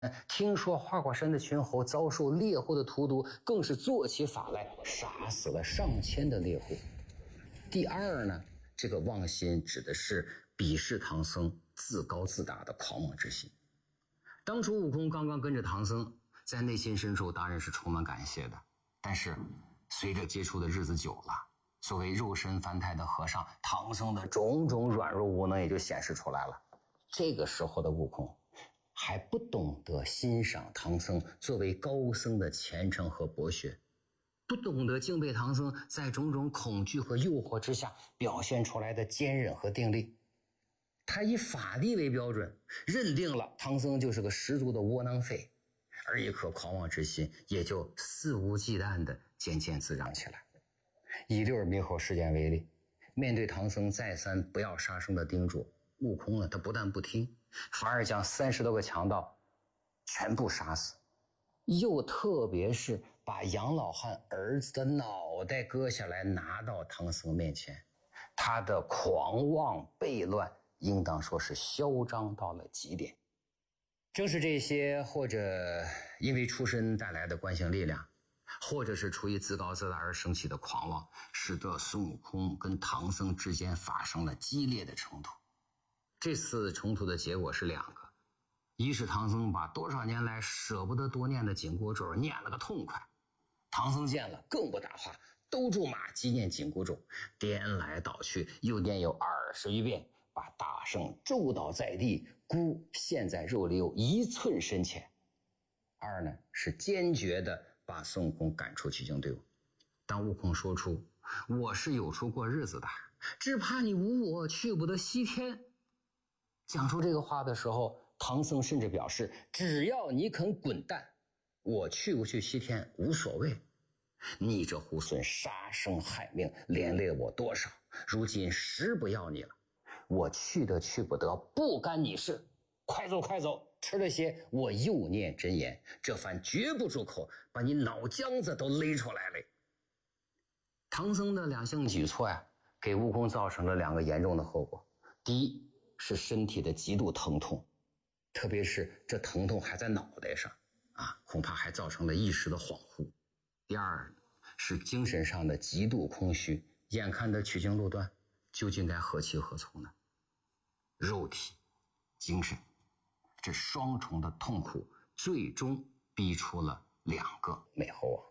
听说花果山的群猴遭受猎户的荼毒，更是做起法来杀死了上千的猎户。第二呢，这个妄心指的是鄙视唐僧自高自大的狂妄之心。当初悟空刚刚跟着唐僧，在内心深处当然是充满感谢的，但是随着接触的日子久了，所谓肉身凡胎的和尚，唐僧的种种软弱无能也就显示出来了。这个时候的悟空还不懂得欣赏唐僧作为高僧的虔诚和博学，不懂得敬佩唐僧在种种恐惧和诱惑之下表现出来的坚韧和定力。他以法力为标准，认定了唐僧就是个十足的窝囊废，而一颗狂妄之心也就肆无忌惮地渐渐滋长起来。以六耳猕猴事件为例，面对唐僧再三不要杀生的叮嘱，悟空呢，他不但不听，反而将30多个强盗全部杀死，又特别是把杨老汉儿子的脑袋割下来拿到唐僧面前。他的狂妄悖乱应当说是嚣张到了极点。正是这些或者因为出身带来的惯性力量，或者是出于自高自大而生起的狂妄，使得孙悟空跟唐僧之间发生了激烈的冲突。这次冲突的结果是两个，一是唐僧把多少年来舍不得多念的紧箍咒念了个痛快，唐僧见了更不答话，兜住马急念紧箍咒，颠来倒去又念有20余遍，把大圣咒倒在地，箍陷在肉里有1寸深浅。二呢，是坚决的把孙悟空赶出取经队伍。当悟空说出我是有处过日子的，只怕你无我去不得西天，讲出这个话的时候，唐僧甚至表示只要你肯滚蛋，我去不去西天无所谓。你这猢狲杀生害命，连累了我多少，如今时不要你了，我去的去不得不干你事，快走快走，吃了些我又念真言，这番绝不住口，把你脑浆子都勒出来了。唐僧的两项举措呀，给悟空造成了2个严重的后果。第一是身体的极度疼痛，特别是这疼痛还在脑袋上恐怕还造成了一时的恍惚。第二是精神上的极度空虚，眼看的取经路段究竟该何去何从呢？肉体精神这双重的痛苦最终逼出了2个美猴王。